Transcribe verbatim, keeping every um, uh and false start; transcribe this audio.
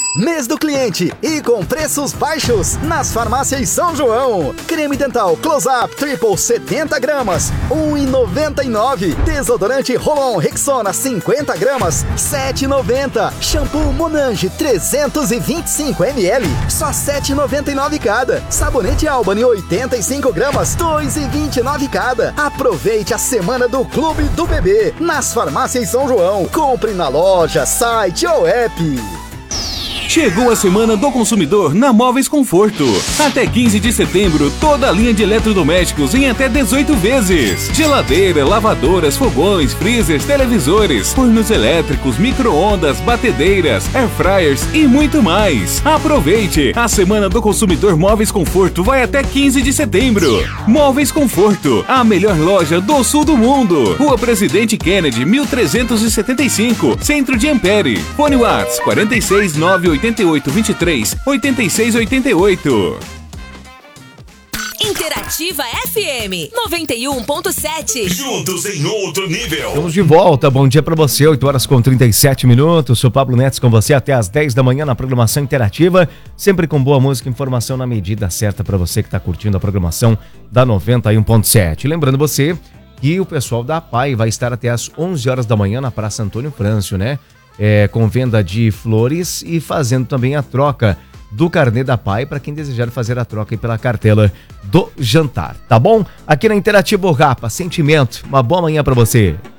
Mês do cliente e com preços baixos nas farmácias São João. Creme dental Close-Up Triple setenta gramas, um real e noventa e nove centavos. Desodorante Rolon Rexona cinquenta gramas, sete reais e noventa centavos. Shampoo Monange trezentos e vinte e cinco mililitros, só sete reais e noventa e nove centavos cada. Sabonete Albany oitenta e cinco gramas, dois reais e vinte e nove centavos cada. Aproveite a semana do Clube do Bebê nas farmácias São João. Compre na loja, site ou app. Chegou a Semana do Consumidor na Móveis Conforto. Até quinze de setembro, toda a linha de eletrodomésticos em até dezoito vezes. Geladeira, lavadoras, fogões, freezers, televisores, fornos elétricos, micro-ondas, batedeiras, airfryers e muito mais. Aproveite! A Semana do Consumidor Móveis Conforto vai até quinze de setembro. Móveis Conforto, a melhor loja do sul do mundo. Rua Presidente Kennedy, mil trezentos e setenta e cinco, Centro de Ampere. Fone WhatsApp quarenta e seis, nove oitenta e oito, vinte e três, oitenta e seis, oitenta e oito. Interativa F M noventa e um ponto sete. Juntos em outro nível. Estamos de volta. Bom dia pra você. oito horas com trinta e sete minutos. Sou Pablo Neto com você até às dez da manhã na programação interativa. Sempre com boa música e informação na medida certa pra você que tá curtindo a programação da noventa e um ponto sete. Lembrando você que o pessoal da A P A I vai estar até às onze horas da manhã na Praça Antônio Frâncio, né? É, com venda de flores e fazendo também a troca do carnê da P A I para quem desejar fazer a troca aí pela cartela do jantar, tá bom? Aqui na Interativa Rapa, sentimento, uma boa manhã para você.